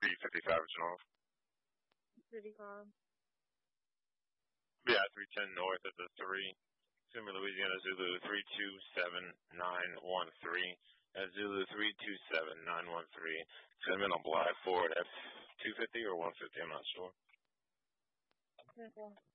355 North. City call. Yeah, 310 North at the 3. Simi, Louisiana, Zulu 327913. At Zulu 327913. Send in on Black Ford F250 or 150, I'm not sure. Okay.